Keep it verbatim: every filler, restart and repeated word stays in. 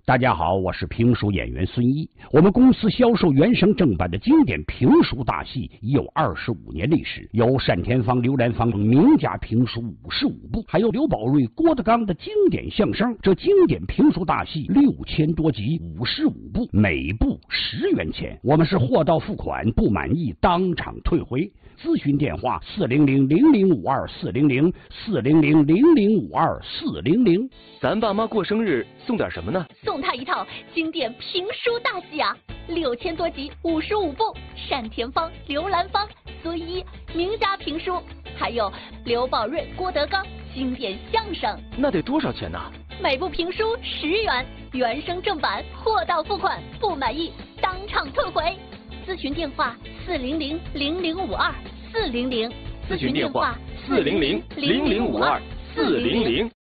大家好，我是评书演员孙一。我们公司销售原声正版的经典评书大戏已有二十五年历史，有单田芳、刘兰芳名家评书五十五部，还有刘宝瑞、郭德纲的经典相声。这经典评书大戏六千多集，五十五部，每部十元钱。我们是货到付款，不满意当场退回。咨询电话：四零零零零五二四零零四零零零零五二四零零。 咱爸妈过生日送点什么呢？ 送他一套经典评书大戏啊，六千多集，五十五部，单田芳、刘兰芳、孙一名家评书，还有刘宝瑞、郭德纲经典相声。 那得多少钱呢？ 每部评书十元，原声正版，货到付款，不满意当场退回。咨询电话：四零零零零五二四零零。 咨询电话：四零零零零五二四零零。